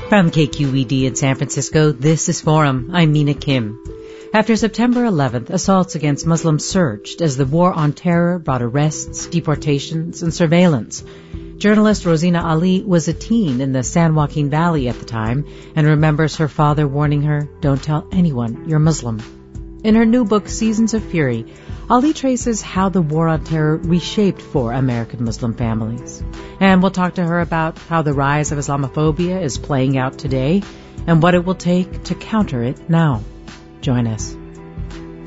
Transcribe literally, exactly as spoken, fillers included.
From K Q E D in San Francisco, this is Forum. I'm Mina Kim. After September eleventh, assaults against Muslims surged as the war on terror brought arrests, deportations, and surveillance. Journalist Rosina Ali was a teen in the San Joaquin Valley at the time and remembers her father warning her, "Don't tell anyone you're Muslim." In her new book, Seasons of Fury, Ali traces how the war on terror reshaped four American Muslim families. And we'll talk to her about how the rise of Islamophobia is playing out today and what it will take to counter it now. Join us.